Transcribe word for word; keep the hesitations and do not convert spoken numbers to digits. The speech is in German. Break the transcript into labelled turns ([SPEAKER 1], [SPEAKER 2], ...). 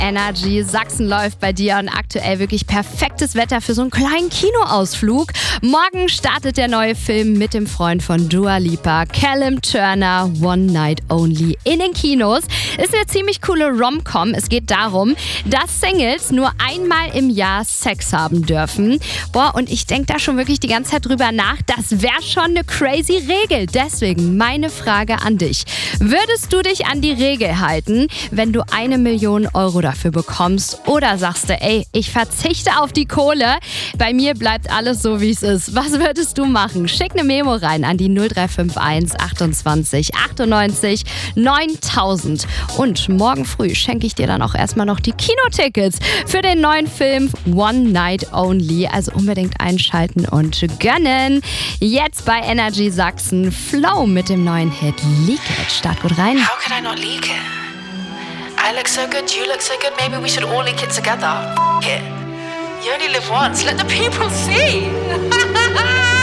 [SPEAKER 1] Energy. Sachsen läuft bei dir und aktuell wirklich perfektes Wetter für so einen kleinen Kinoausflug. Morgen startet der neue Film mit dem Freund von Dua Lipa, Callum Turner, One Night Only, in den Kinos. Ist eine ziemlich coole Rom-Com. Es geht darum, dass Singles nur einmal im Jahr Sex haben dürfen. Boah, und ich denke da schon wirklich die ganze Zeit drüber nach. Das wäre schon eine crazy Regel. Deswegen meine Frage an dich. Würdest du dich an die Regel halten, wenn du eine Million Euro dafür bekommst? Oder sagst du, ey, ich verzichte auf die Kohle, bei mir bleibt alles so, wie es ist. Was würdest du machen? Schick eine Memo rein an die null drei fünf eins achtundzwanzig achtundneunzig neuntausend. Und morgen früh schenke ich dir dann auch erstmal noch die Kinotickets für den neuen Film One Night Only. Also unbedingt einschalten und gönnen. Jetzt bei Energy Sachsen Flow mit dem neuen Hit Leak It. Start gut rein.
[SPEAKER 2] How could I not leak it? I look so good, you look so good, maybe we should all leak it together. F it. You only live once, let the people see.